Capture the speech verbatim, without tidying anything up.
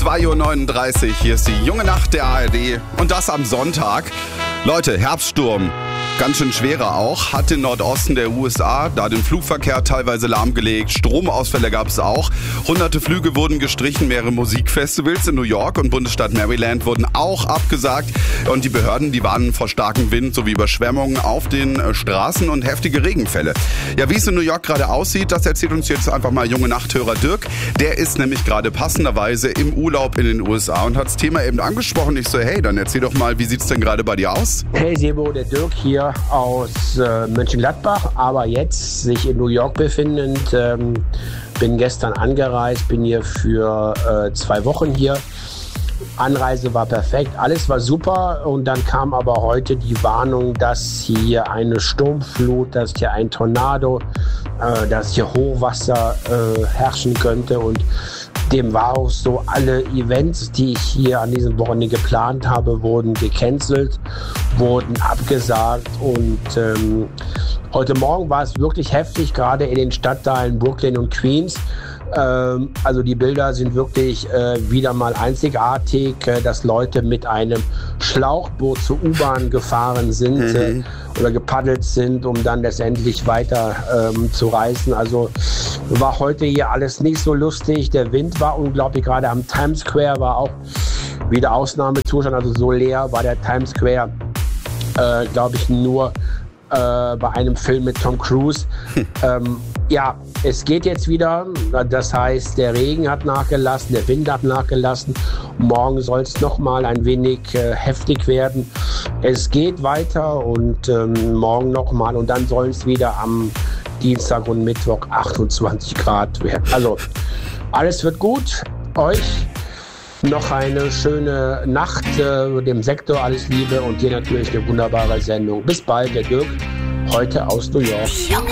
zwei Uhr neununddreißig, hier ist die junge Nacht der A R D und das am Sonntag. Leute, Herbststurm, ganz schön schwerer auch, hat den Nordosten der U S A, da den Flugverkehr teilweise lahmgelegt, Stromausfälle gab es auch, hunderte Flüge wurden gestrichen, mehrere Musikfestivals in New York und Bundesstaat Maryland wurden auch abgesagt und die Behörden, die warnen vor starkem Wind sowie Überschwemmungen auf den Straßen und heftige Regenfälle. Ja, wie es in New York gerade aussieht, das erzählt uns jetzt einfach mal junge Nachthörer Dirk. Der ist nämlich gerade passenderweise im Urlaub in den U S A und hat das Thema eben angesprochen. Ich so, hey, dann erzähl doch mal, wie sieht's denn gerade bei dir aus? Hey Sebo, der Dirk hier aus äh, Mönchengladbach, aber jetzt sich in New York befindend. Ähm, bin gestern angereist, bin hier für äh, zwei Wochen hier. Anreise war perfekt, alles war super und dann kam aber heute die Warnung, dass hier eine Sturmflut, dass hier ein Tornado, äh, dass hier Hochwasser äh, herrschen könnte und dem war auch so, alle Events, die ich hier an diesem Wochenende geplant habe, wurden gecancelt, wurden abgesagt und ähm, heute Morgen war es wirklich heftig, gerade in den Stadtteilen Brooklyn und Queens. Ähm, also die Bilder sind wirklich äh, wieder mal einzigartig, äh, dass Leute mit einem Schlauchboot zur U-Bahn gefahren sind mhm. äh, oder gepaddelt sind, um dann letztendlich weiter ähm, zu reisen. Also war heute hier alles nicht so lustig. Der Wind war unglaublich, gerade am Times Square war auch wieder Ausnahmezustand, also so leer war der Times Square, äh, glaube ich, nur äh, bei einem Film mit Tom Cruise. Hm. Ähm, ja, es geht jetzt wieder, das heißt, der Regen hat nachgelassen, der Wind hat nachgelassen. Morgen soll es nochmal ein wenig äh, heftig werden. Es geht weiter und ähm, morgen nochmal und dann soll es wieder am Dienstag und Mittwoch achtundzwanzig Grad werden. Also alles wird gut. Euch noch eine schöne Nacht, äh, dem Sektor alles Liebe und dir natürlich eine wunderbare Sendung. Bis bald, der Dirk, heute aus New York.